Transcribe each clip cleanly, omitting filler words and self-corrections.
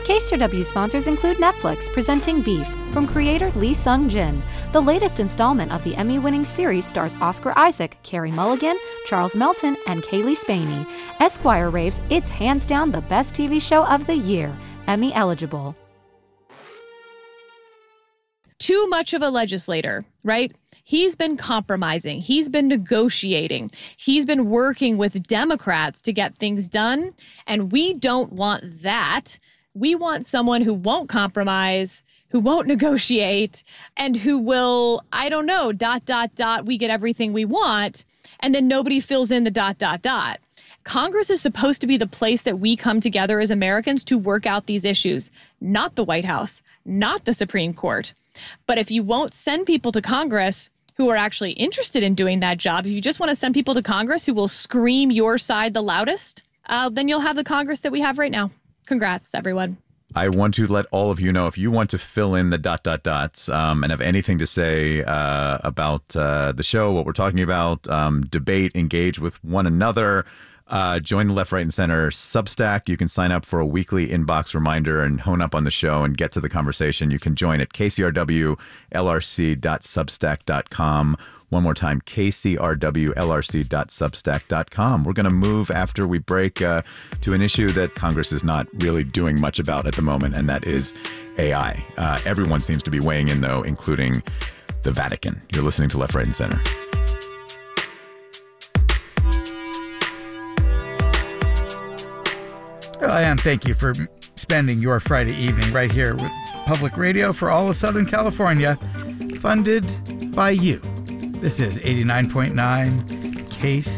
KCRW sponsors include Netflix presenting Beef from creator Lee Sung-jin. The latest installment of the Emmy-winning series stars Oscar Isaac, Carey Mulligan, Charles Melton, and Kaylee Spaney. Esquire raves it's hands down the best TV show of the year, Emmy eligible. Too much of a legislator, right? He's been compromising. He's been negotiating. He's been working with Democrats to get things done. And we don't want that. We want someone who won't compromise, who won't negotiate, and who will, I don't know, ... we get everything we want, and then nobody fills in the ... Congress is supposed to be the place that we come together as Americans to work out these issues, not the White House, not the Supreme Court. But if you won't send people to Congress who are actually interested in doing that job, if you just want to send people to Congress who will scream your side the loudest, then you'll have the Congress that we have right now. Congrats, everyone. I want to let all of you know, if you want to fill in the ... and have anything to say about the show, what we're talking about, debate, engage with one another, join the Left, Right, and Center Substack. You can sign up for a weekly inbox reminder and hone up on the show and get to the conversation. You can join at kcrwlrc.substack.com. One more time, kcrwlrc.substack.com. We're going to move after we break to an issue that Congress is not really doing much about at the moment, and that is AI. Everyone seems to be weighing in, though, including the Vatican. You're listening to Left, Right, and Center. Well, and thank you for spending your Friday evening right here with Public Radio for all of Southern California, funded by you. This is 89.9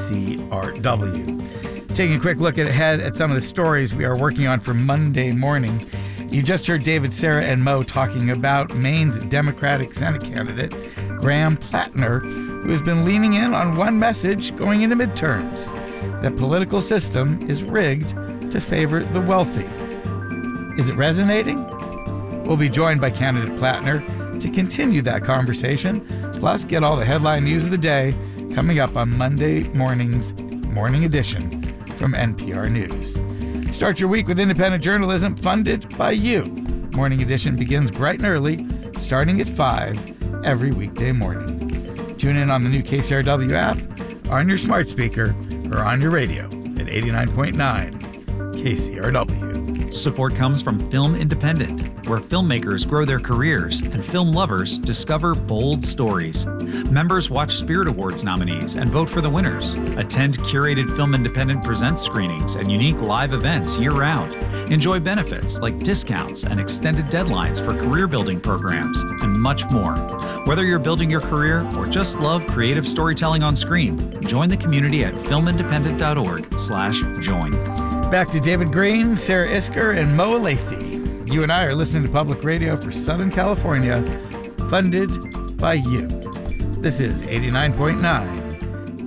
KCRW. Taking a quick look ahead at some of the stories we are working on for Monday morning. You just heard David, Sarah, and Mo talking about Maine's Democratic Senate candidate, Graham Plattner, who has been leaning in on one message going into midterms: that political system is rigged to favor the wealthy. Is it resonating? We'll be joined by candidate Plattner to continue that conversation, plus get all the headline news of the day coming up on Monday morning's Morning Edition from NPR News. Start your week with independent journalism funded by you. Morning Edition begins bright and early, starting at 5 every weekday morning. Tune in on the new KCRW app, on your smart speaker, or on your radio at 89.9 KCRW. Support comes from Film Independent, where filmmakers grow their careers and film lovers discover bold stories. Members watch Spirit Awards nominees and vote for the winners. Attend curated Film Independent Presents screenings and unique live events year-round. Enjoy benefits like discounts and extended deadlines for career-building programs, and much more. Whether you're building your career or just love creative storytelling on screen, join the community at filmindependent.org/join. Back to David Green, Sarah Isker, and Mo Alathe. You and I are listening to Public Radio for Southern California, funded by you. This is 89.9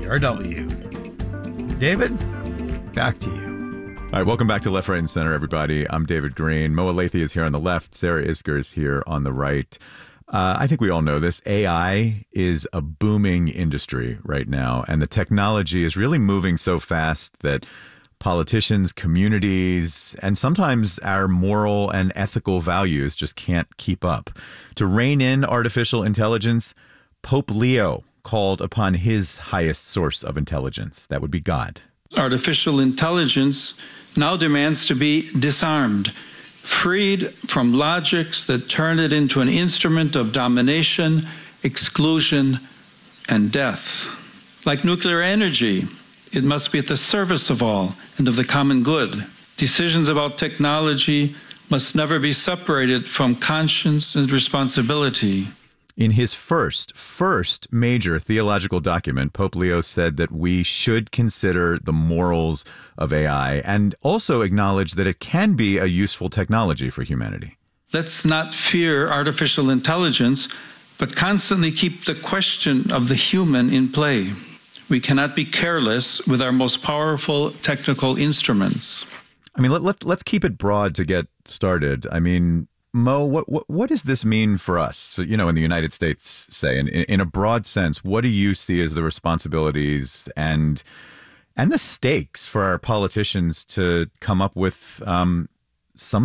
KCRW. David, back to you. All right, welcome back to Left, Right, and Center, everybody. I'm David Green. Mo Alathe is here on the left. Sarah Isker is here on the right. I think we all know this. AI is a booming industry right now, and the technology is really moving so fast that politicians, communities, and sometimes our moral and ethical values just can't keep up. To rein in artificial intelligence, Pope Leo called upon his highest source of intelligence. That would be God. Artificial intelligence now demands to be disarmed, freed from logics that turn it into an instrument of domination, exclusion, and death. Like nuclear energy, it must be at the service of all and of the common good. Decisions about technology must never be separated from conscience and responsibility. In his first major theological document, Pope Leo said that we should consider the morals of AI and also acknowledge that it can be a useful technology for humanity. Let's not fear artificial intelligence, but constantly keep the question of the human in play. We cannot be careless with our most powerful technical instruments. I mean, let's keep it broad to get started. I mean, Mo, what does this mean for us? So, in the United States, say, in a broad sense, what do you see as the responsibilities and the stakes for our politicians to come up with some